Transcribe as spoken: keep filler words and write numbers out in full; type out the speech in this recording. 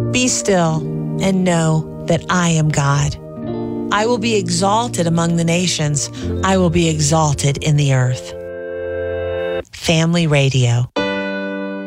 Be still and know that I am God. I will be exalted among the nations. I will be exalted in the earth. Family Radio.